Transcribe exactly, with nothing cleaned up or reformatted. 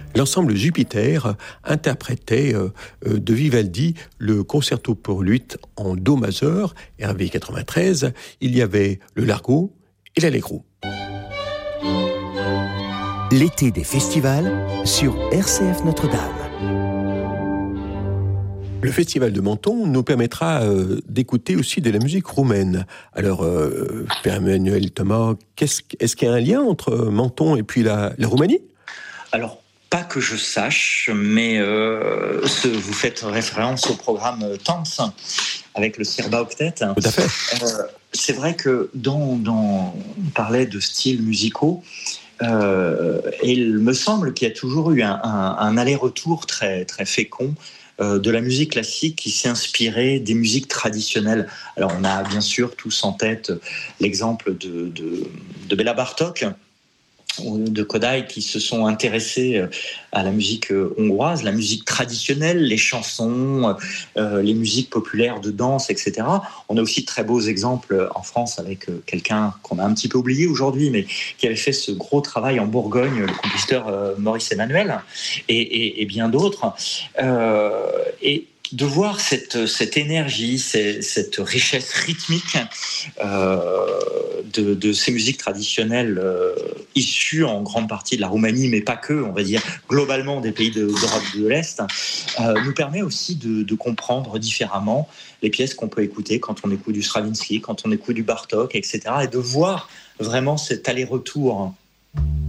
L'ensemble Jupiter interprétait euh, de Vivaldi le concerto pour luth en do majeur, R V quatre-vingt-treize. Il y avait le largo et l'allegro. L'été des festivals sur R C F Notre-Dame. Le festival de Menton nous permettra euh, d'écouter aussi de la musique roumaine. Alors, euh, Père Emmanuel Thomas, qu'est-ce, est-ce qu'il y a un lien entre Menton et puis la, la Roumanie ? Alors, pas que je sache, mais euh, ce, vous faites référence au programme Tanz avec le Sirba Octet. Tout à fait. Euh, c'est vrai que dans, dans, on parlait de styles musicaux. Euh, et il me semble qu'il y a toujours eu un, un, un aller-retour très, très fécond euh, de la musique classique qui s'est inspirée des musiques traditionnelles. Alors on a bien sûr tous en tête l'exemple de, de, de Béla Bartók, de Kodály, qui se sont intéressés à la musique hongroise, la musique traditionnelle, les chansons, euh, les musiques populaires de danse, et cetera. On a aussi de très beaux exemples en France avec quelqu'un qu'on a un petit peu oublié aujourd'hui, mais qui avait fait ce gros travail en Bourgogne, le compositeur euh, Maurice Emmanuel, et, et, et bien d'autres. Euh, et de voir cette, cette énergie, cette, cette richesse rythmique euh, de, de ces musiques traditionnelles euh, issues en grande partie de la Roumanie, mais pas que, on va dire globalement des pays de, d'Europe de l'Est, euh, nous permet aussi de, de comprendre différemment les pièces qu'on peut écouter quand on écoute du Stravinsky, quand on écoute du Bartók, et cetera, et de voir vraiment cet aller-retour